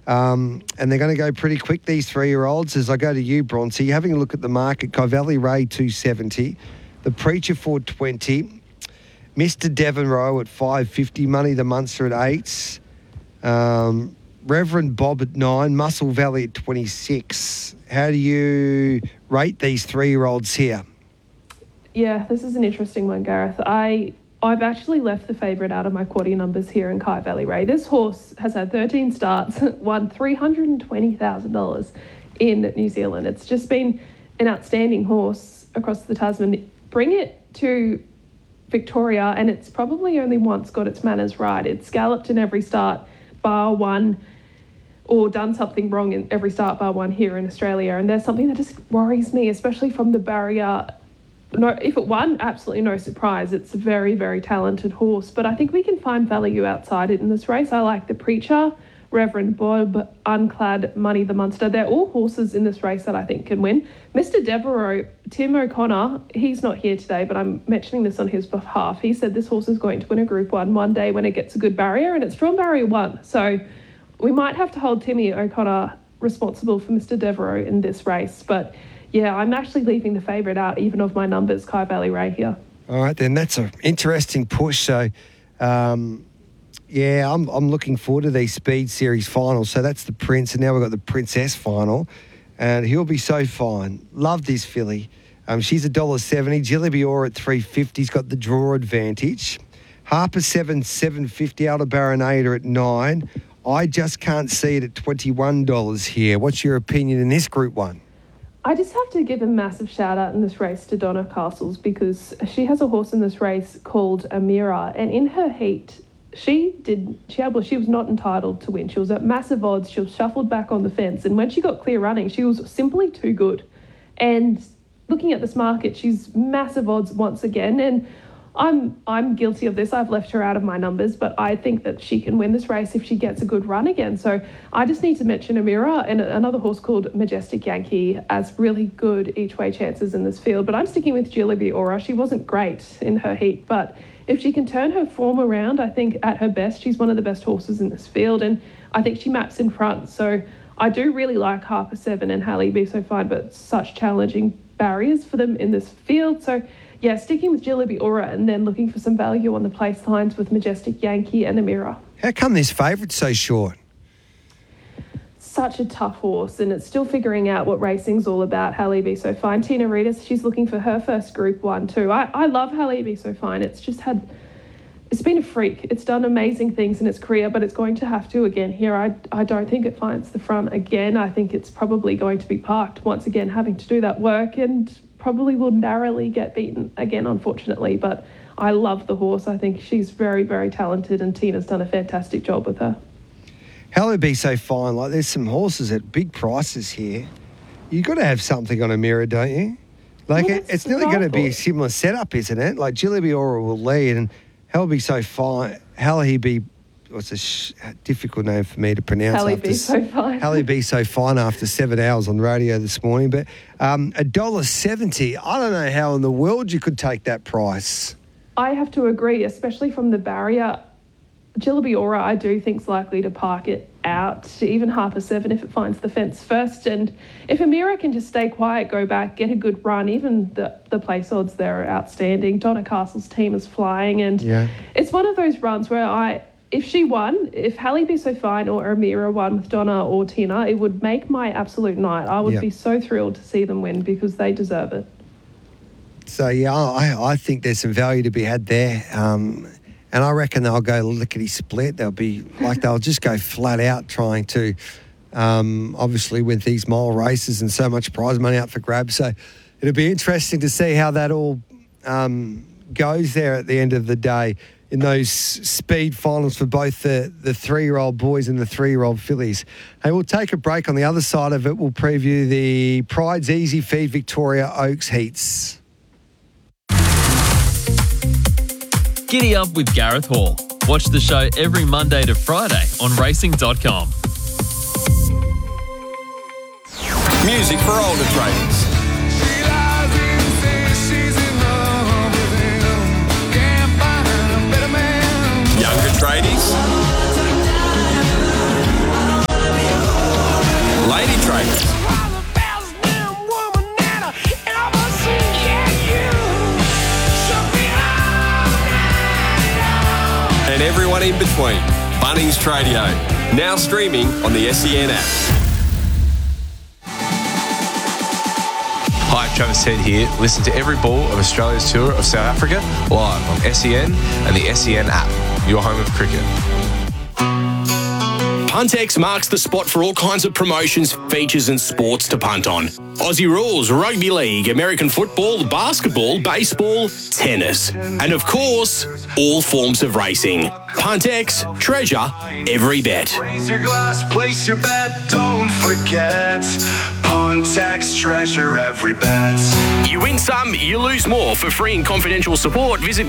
And they're going to go pretty quick, these 3-year-olds. As I go to you, Bronzy, having a look at the market, Kyvalley Ray, 270. The Preacher, 420. Mr. Devereaux at 550. Money the Munster at 8. Reverend Bob at 9. Muscle Valley at 26. How do you rate these 3-year-olds here? Yeah, this is an interesting one, Gareth. I've actually left the favourite out of my quaddie numbers here in Kyvalley Ray. This horse has had 13 starts, won $320,000 in New Zealand. It's just been an outstanding horse across the Tasman. Bring it to Victoria and it's probably only once got its manners right. It's galloped in every start bar one, or done something wrong in every start bar one here in Australia. And there's something that just worries me, especially from the barrier. No, if it won, absolutely no surprise. It's a very, very talented horse. But I think we can find value outside it in this race. I like the Preacher, Reverend Bob, Unclad, Money the Munster. They're all horses in this race that I think can win. Mr. Devereaux, Tim O'Connor, he's not here today, but I'm mentioning this on his behalf. He said this horse is going to win a Group 1 one day when it gets a good barrier, and it's from Barrier 1. So we might have to hold Timmy O'Connor responsible for Mr. Devereaux in this race. But yeah, I'm actually leaving the favourite out, even of my numbers, Kyvalley Ray here. All right, then that's an interesting push. So, yeah, I'm looking forward to these Speed Series finals. So that's the Prince, and now we've got the Princess final, and he'll be so fine. Love this filly. She's $1.70. Jillaby Aura at $3.50. He's got the draw advantage. Harper 750. Aldebaran at 9. I just can't see it at $21 here. What's your opinion in this Group 1? I just have to give a massive shout out in this race to Donna Castles, because she has a horse in this race called Amira, and in her heat, she was not entitled to win. She was at massive odds. She was shuffled back on the fence, and when she got clear running, she was simply too good. And looking at this market, she's massive odds once again, and I'm guilty of this. I've left her out of my numbers, but I think that she can win this race if she gets a good run again. So I just need to mention Amira and another horse called Majestic Yankee as really good each-way chances in this field. But I'm sticking with Jillaby Aura. She wasn't great in her heat, but if she can turn her form around, I think at her best, she's one of the best horses in this field, and I think she maps in front. So I do really like Harper 7 and Hallie Be So Fine, but such challenging barriers for them in this field. So yeah, sticking with Jillaby Aura and then looking for some value on the place lines with Majestic Yankee and Amira. How come this favourite's so short? Such a tough horse, and it's still figuring out what racing's all about. Hallie Be So Fine. Tina Reedus, she's looking for her first Group 1 too. I love Hallie Be So Fine. It's been a freak. It's done amazing things in its career, but it's going to have to again here. I don't think it finds the front again. I think it's probably going to be parked once again, having to do that work, and probably will narrowly get beaten again, unfortunately. But I love the horse. I think she's very, very talented, and Tina's done a fantastic job with her. How would be so fine? Like, there's some horses at big prices here. You've got to have something on Amira, don't you? Like, well, it's nearly going to be a similar setup, isn't it? Like, Jillaby Aura will lead, and How Be So Fine. Hallie Be, what's a difficult name for me to pronounce? Hallie Be So Fine. Hallie Be So Fine after 7 hours on radio this morning. But $1.70, I don't know how in the world you could take that price. I have to agree, especially from the barrier. Jillaby Aura, I do think, is likely to park it out, even Harper 7 if it finds the fence first. And if Amira can just stay quiet, go back, get a good run, even the place odds there are outstanding. Donna Castle's team is flying, and it's one of those runs where if Hallie Be So Fine or Amira won with Donna or Tina, it would make my absolute night. I would be so thrilled to see them win because they deserve it. So, yeah, I think there's some value to be had there. And I reckon they'll go lickety-split. They'll just go flat out trying to, obviously with these mile races and so much prize money up for grabs. So it'll be interesting to see how that all goes there at the end of the day in those speed finals for both the 3-year-old boys and the 3-year-old fillies. Hey, we'll take a break. On the other side of it, we'll preview the Pride's Easy Feed Victoria Oaks heats. Giddy up with Gareth Hall. Watch the show every Monday to Friday on racing.com. Music for older traders. Younger tradies. everyone in between. Bunnings Tradio, now streaming on the SEN app. Hi, Travis Head here. Listen to every ball of Australia's tour of South Africa live on SEN and the SEN app, your home of cricket. Puntex marks the spot for all kinds of promotions, features and sports to punt on. Aussie rules, rugby league, American football, basketball, baseball, tennis. And of course, all forms of racing. Puntex, treasure every bet. Raise your glass, place your bet, don't forget. Puntex, treasure every bet. You win some, you lose more. For free and confidential support, visit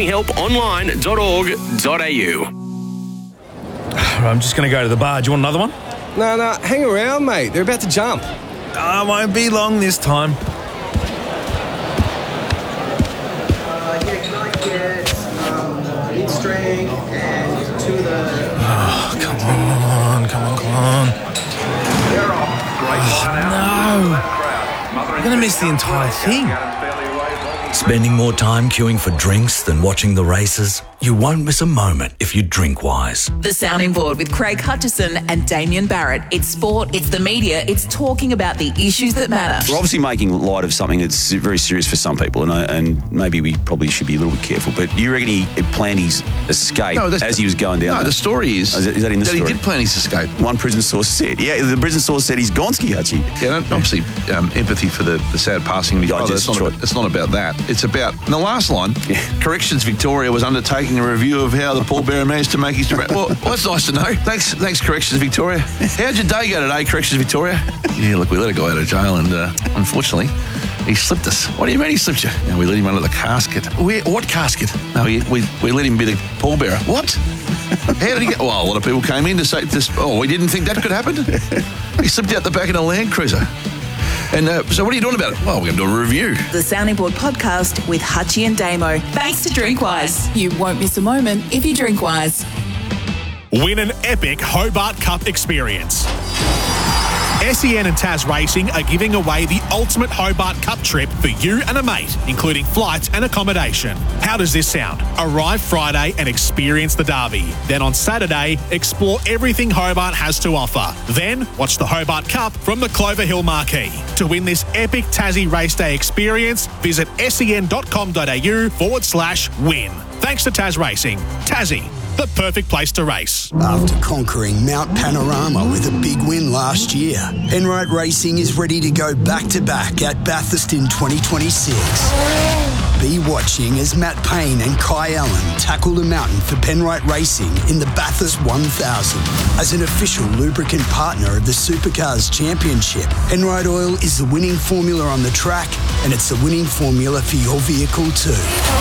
gamblinghelponline.org.au. I'm just going to go to the bar. Do you want another one? No, hang around, mate. They're about to jump. Won't be long this time. Can I get mid-strength and to the... Oh, come on. No. I'm going to miss the entire thing. Spending more time queuing for drinks than watching the races? You won't miss a moment if you drink wise. The Sounding Board with Craig Hutchison and Damien Barrett. It's sport, it's the media, it's talking about the issues that matter. We're obviously making light of something that's very serious for some people, and maybe we probably should be a little bit careful. But you reckon he planned his escape as he was going down? No, the story is that in the story? He did plan his escape. One prison source said. Yeah, the prison source said he's Gonski, Hutchie. Yeah, obviously empathy for the sad passing of his brother. It's not about that. It's about, in the last line, Corrections Victoria was undertaking a review of how the pallbearer managed to make his... Well, that's nice to know. Thanks, Corrections Victoria. How'd your day go today, Corrections Victoria? Yeah, look, we let a guy out of jail and unfortunately he slipped us. What do you mean he slipped you? No, we let him under the casket. What casket? No, we let him be the pallbearer. What? How did he get... Well, a lot of people came in to say this. Oh, we didn't think that could happen. He slipped out the back of a Land Cruiser. And so what are you doing about it? Well, we're going to do a review. The Sounding Board podcast with Hutchie and Damo. Thanks to Drinkwise. You won't miss a moment if you drink wise. Win an epic Hobart Cup experience. SEN and Tas Racing are giving away the ultimate Hobart Cup trip for you and a mate, including flights and accommodation. How does this sound? Arrive Friday and experience the Derby. Then on Saturday, explore everything Hobart has to offer. Then watch the Hobart Cup from the Clover Hill Marquee. To win this epic Tassie Race Day experience, visit sen.com.au/win. Thanks to Tas Racing. Tassie, the perfect place to race. After conquering Mount Panorama with a big win last year, Penrite Racing is ready to go back-to-back at Bathurst in 2026. Be watching as Matt Payne and Kai Allen tackle the mountain for Penrite Racing in the Bathurst 1000. As an official lubricant partner of the Supercars Championship, Penrite Oil is the winning formula on the track, and it's the winning formula for your vehicle too.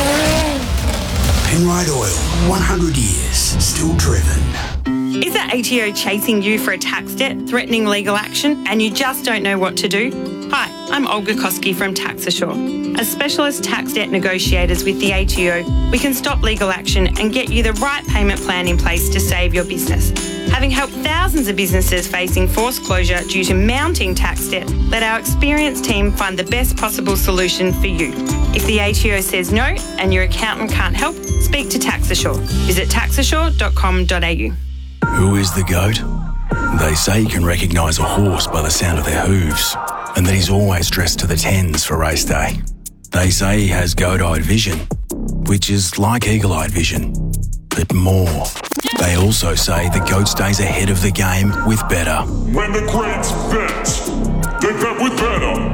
Penrite Oil, 100 years, still driven. Is the ATO chasing you for a tax debt, threatening legal action, and you just don't know what to do? Hi, I'm Olga Koski from TaxAssure. As specialist tax debt negotiators with the ATO, we can stop legal action and get you the right payment plan in place to save your business. Having helped thousands of businesses facing forced closure due to mounting tax debt, let our experienced team find the best possible solution for you. If the ATO says no and your accountant can't help, speak to TaxAssure. Visit taxassure.com.au. Who is the GOAT? They say you can recognise a horse by the sound of their hooves, and that he's always dressed to the tens for race day. They say he has goat-eyed vision, which is like eagle-eyed vision, but more. They also say the GOAT stays ahead of the game with better. When the greats bet, they bet with better.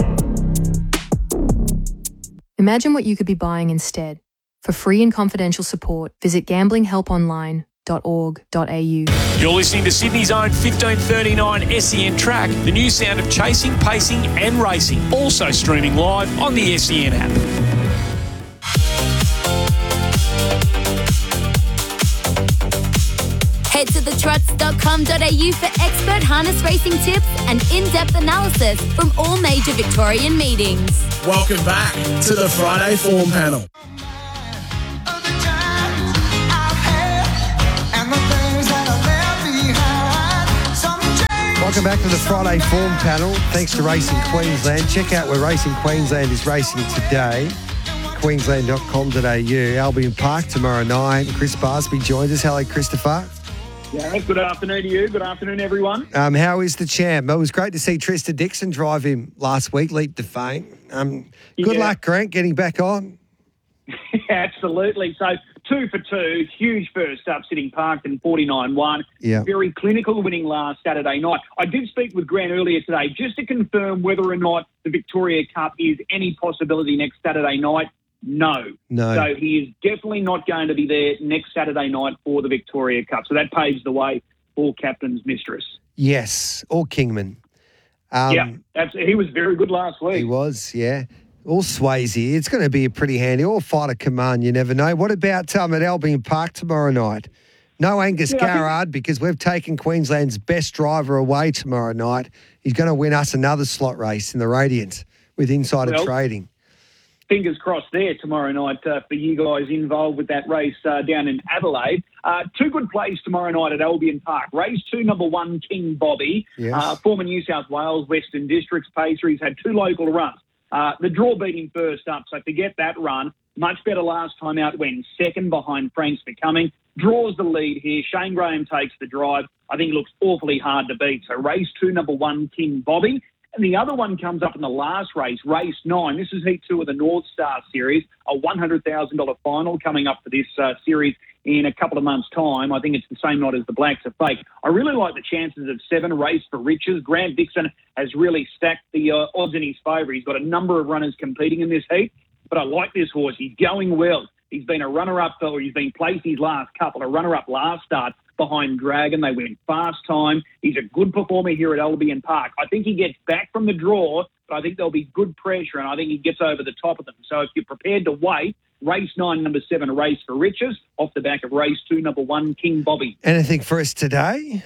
Imagine what you could be buying instead. For free and confidential support, visit gamblinghelponline.org.au. You're listening to Sydney's own 1539 SEN track, the new sound of chasing, pacing and racing. Also streaming live on the SEN app. Head to thetrots.com.au for expert harness racing tips and in-depth analysis from all major Victorian meetings. Welcome back to the Friday Form Panel. Welcome back to the Friday Form Panel. Thanks to Racing Queensland. Check out where Racing Queensland is racing today. Queensland.com.au. Albion Park tomorrow night. Chris Barsby joined us. Hello, Christopher. Yeah, good afternoon to you. Good afternoon, everyone. How is the champ? It was great to see Tristan Dixon drive him last week, leap to fame. Good luck, Grant, getting back on. Absolutely. So 2 for 2, huge first up, sitting parked in 49-1. Yeah. Very clinical, winning last Saturday night. I did speak with Grant earlier today just to confirm whether or not the Victoria Cup is any possibility next Saturday night. No. So he is definitely not going to be there next Saturday night for the Victoria Cup. So that paves the way for Captain's Mistress. Yes, or Kingman. He was very good last week. He was, yeah. All Swayze. It's going to be a pretty handy. Or Fighter Command, you never know. What about at Albion Park tomorrow night? No Angus Garrard because we've taken Queensland's best driver away tomorrow night. He's going to win us another slot race in the Radiant with insider trading. Fingers crossed there tomorrow night for you guys involved with that race down in Adelaide. 2 good plays tomorrow night at Albion Park. Race 2, number 1, King Bobby. Yes. Former New South Wales Western Districts pacer. He's had 2 local runs. The draw beat him first up, so forget that run. Much better last time out when second behind Frank's Becoming. Draws the lead here. Shane Graham takes the drive. I think it looks awfully hard to beat. So race 2, number 1, King Bobby. And the other one comes up in the last race, race 9. This is heat 2 of the North Star Series, a $100,000 final coming up for this series in a couple of months' time. I think it's the same night as the Blacks are fake. I really like the chances of 7, Race for Riches. Grant Dixon has really stacked the odds in his favour. He's got a number of runners competing in this heat, but I like this horse. He's going well. He's been a runner-up, or he's been placed his last couple, a runner-up last start behind Dragon. They went fast time. He's a good performer here at Albion Park. I think he gets back from the draw, but I think there'll be good pressure, and I think he gets over the top of them. So if you're prepared to wait, race 9, number 7, Race for Riches, off the back of race 2, number 1, King Bobby. Anything for us today?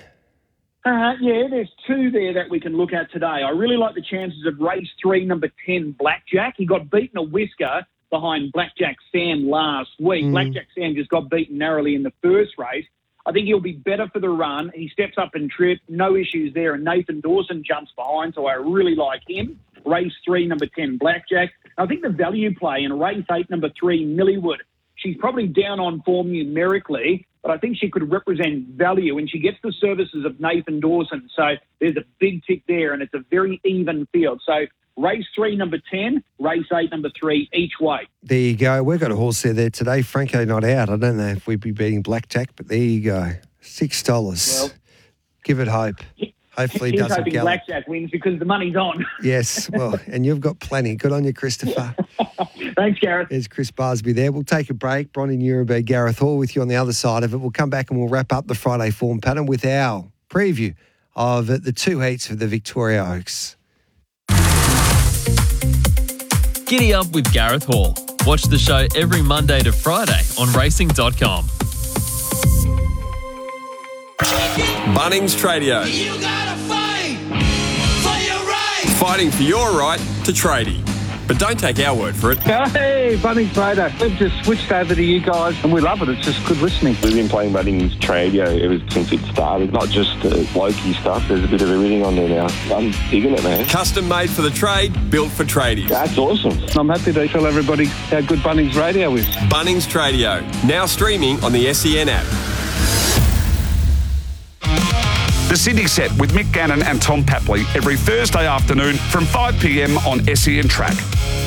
There's 2 there that we can look at today. I really like the chances of race 3, number 10, Blackjack. He got beaten a whisker behind Blackjack Sam last week. Blackjack Sam just got beaten narrowly in the first race. I think he'll be better for the run. He steps up and trip, no issues there, and Nathan Dawson jumps behind, so I really like him. Race 3, number 10, Blackjack. I think the value play in race 8, number 3, Millywood. She's probably down on form numerically, but I think she could represent value, and she gets the services of Nathan Dawson. So there's a big tick there, and it's a very even field. So race 3, number 10, race 8, number 3, each way. There you go. We've got a horse there today. Franco not out. I don't know if we'd be beating Blackjack, but there you go. $6. Well, give it hope. Hopefully it doesn't hoping gallop. Blackjack wins because the money's on. Yes, well, and you've got plenty. Good on you, Christopher. Thanks, Gareth. There's Chris Barsby there. We'll take a break. Bronny Nuremberg, Gareth Hall with you on the other side of it. We'll come back and we'll wrap up the Friday form pattern with our preview of the 2 heats for the Victoria Oaks. Giddy Up with Gareth Hall. Watch the show every Monday to Friday on racing.com. Bunnings Tradio. You gotta fight for your right. Fighting for your right to tradie. But don't take our word for it. Hey, Bunnings Trader. We've just switched over to you guys and we love it. It's just good listening. We've been playing Bunnings Radio ever since it started. Not just blokey stuff. There's a bit of everything on there now. I'm digging it, man. Custom made for the trade, built for tradies. That's awesome. I'm happy to tell everybody how good Bunnings Radio is. Bunnings Tradio. Now streaming on the SEN app. The Sydney Set with Mick Gannon and Tom Papley every Thursday afternoon from 5 p.m. on SEN Track.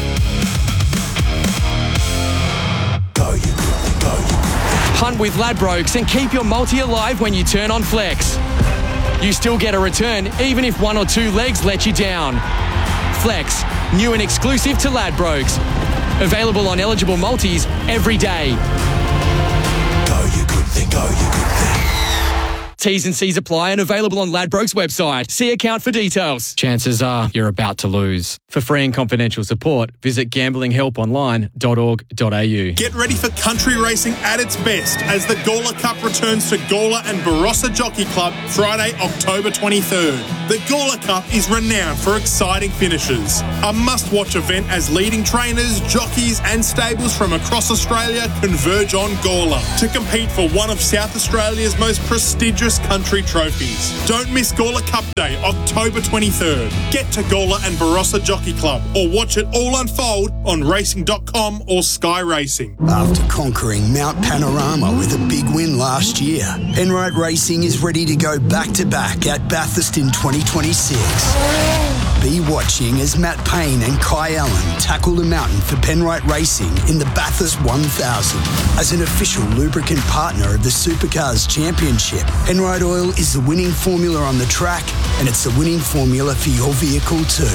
Hunt with Ladbrokes and keep your multi alive when you turn on Flex. You still get a return even if 1 or 2 legs let you down. Flex, new and exclusive to Ladbrokes. Available on eligible multis every day. Go, you good thing, go, you good thing. T's and C's apply and available on Ladbrokes website. See account for details. Chances are you're about to lose. For free and confidential support, visit gamblinghelponline.org.au. Get ready for country racing at its best as the Gawler Cup returns to Gawler and Barossa Jockey Club Friday, October 23rd. The Gawler Cup is renowned for exciting finishes. A must-watch event as leading trainers, jockeys and stables from across Australia converge on Gawler to compete for one of South Australia's most prestigious cross-country trophies. Don't miss Gawler Cup Day, October 23rd. Get to Gawler and Barossa Jockey Club or watch it all unfold on racing.com or Sky Racing. After conquering Mount Panorama with a big win last year, Penrite Racing is ready to go back-to-back at Bathurst in 2026. Be watching as Matt Payne and Kai Allen tackle the mountain for Penrite Racing in the Bathurst 1000. As an official lubricant partner of the Supercars Championship, Penrite Oil is the winning formula on the track, and it's the winning formula for your vehicle too.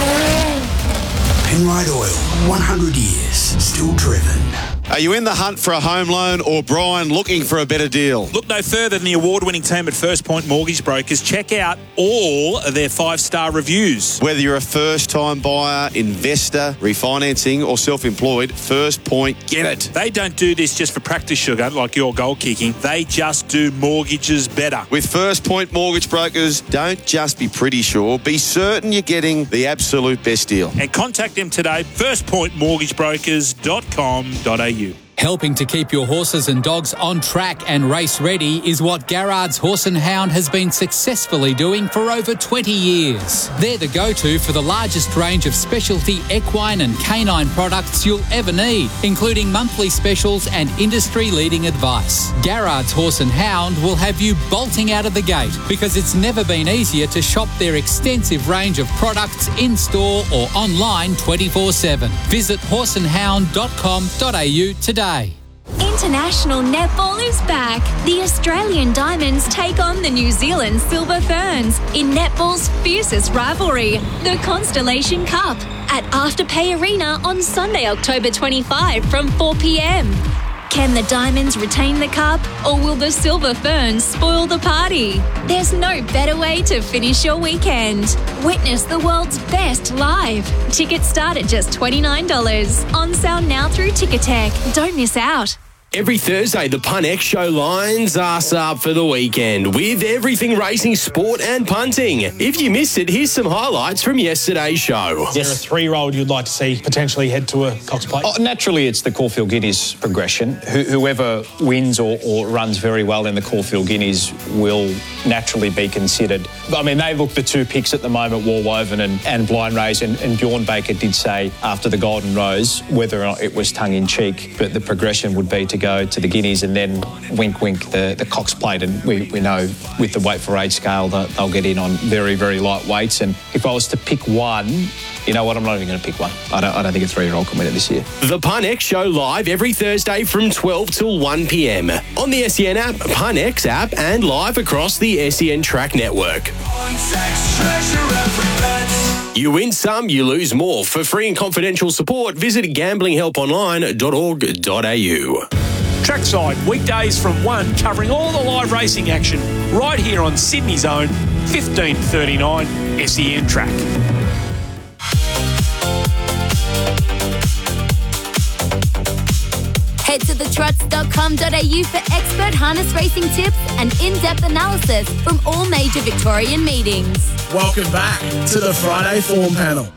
Penrite Oil, 100 years, still driven. Are you in the hunt for a home loan or, Brian, looking for a better deal? Look no further than the award-winning team at First Point Mortgage Brokers. Check out all of their 5-star reviews. Whether you're a first-time buyer, investor, refinancing or self-employed, First Point get it. They don't do this just for practice, sugar, like your goal kicking. They just do mortgages better. With First Point Mortgage Brokers, don't just be pretty sure, be certain you're getting the absolute best deal. And contact them today, firstpointmortgagebrokers.com.au. Helping to keep your horses and dogs on track and race ready is what Garrard's Horse and Hound has been successfully doing for over 20 years. They're the go-to for the largest range of specialty equine and canine products you'll ever need, including monthly specials and industry-leading advice. Garrard's Horse and Hound will have you bolting out of the gate because it's never been easier to shop their extensive range of products in-store or online 24/7. Visit horseandhound.com.au today. International netball is back. The Australian Diamonds take on the New Zealand Silver Ferns in netball's fiercest rivalry, the Constellation Cup, at Afterpay Arena on Sunday, October 25 from 4 p.m. Can the Diamonds retain the cup, or will the Silver Ferns spoil the party? There's no better way to finish your weekend. Witness the world's best live. Tickets start at just $29. On sale now through Ticketek. Don't miss out. Every Thursday, the Pun X Show lines us up for the weekend with everything racing, sport and punting. If you missed it, here's some highlights from yesterday's show. Is there a 3-year-old you'd like to see potentially head to a Cox Plate? Naturally, it's the Caulfield Guineas progression. Whoever wins or runs very well in the Caulfield Guineas will naturally be considered. I mean, they look the two picks at the moment, Warwoven and Blind Rose, and Bjorn Baker did say after the Golden Rose, whether or not it was tongue-in-cheek, but the progression would be to go to the Guineas and then wink the Cox Plate, and we know with the weight for age scale that they'll get in on very, very light weights. And if I was to pick one, you know what, I'm not even going to pick one. I don't think a 3-year-old can win it this year. The Pun X Show live every Thursday from 12 till 1 p.m. on the SEN app, Pun X app, and live across the SEN Track Network. You win some, you lose more. For free and confidential support, visit gamblinghelponline.org.au. Trackside, weekdays from 1, covering all the live racing action right here on Sydney's own 1539 SEN Track. Head to thetrots.com.au for expert harness racing tips and in-depth analysis from all major Victorian meetings. Welcome back to the Friday Form Panel.